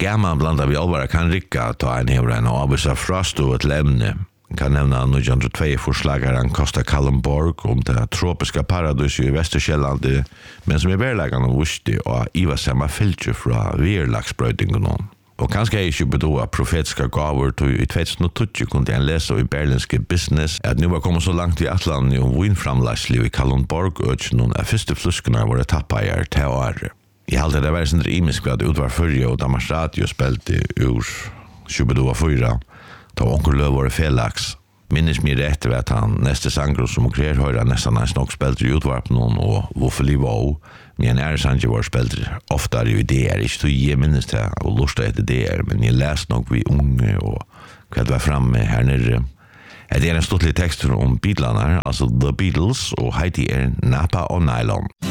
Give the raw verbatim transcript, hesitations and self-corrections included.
gammal blandar vi allvar kan rycka ta en hevra en avisa frost och ett lämne. Kan nämna nittonhundratvå förslagaren Costa Kallenborg om det tropiska paradiset i Västersjälland, men som är verkligen och vusti och Iva samma fältje från verlagsbrödingen. Och kanske är ju bedo profetiska gåvor till i tjugohundratio kunde en läsa i berlinske business att nu var kommit så långt i Atlanten och vinframläslig i Kallenborg och någon av första flaskorna var tappar till år. I hade det var sånt imisk vad utvar förra och Damars Radio spelte ur tjugotvå fyra. Ta onkel Löv var felax. Minns mig rätt vet han nästa sangro som och kreer höra nästan en snock spelte utvarp någon och varför liv var men är sanje var spelte ofta ju det är inte så ge minst det och lusta efter det men jag läste nog vi unge och vad var framme här nere. Det är en stortlig text om Beatlarna, alltså The Beatles och Heidi är Napa och Nylon.